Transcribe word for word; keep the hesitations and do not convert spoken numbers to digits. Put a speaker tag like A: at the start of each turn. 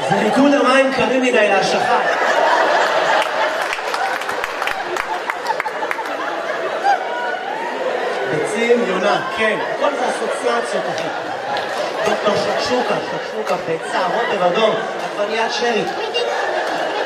A: זה ריקוד המים קרים מדי להשלכה. ביצים, יונה, כן, כל זה אסוציאציות, אחי. דוקטור שקשוקה, שקשוקה, ביצה, רוטב אדום, עגבניית שרי.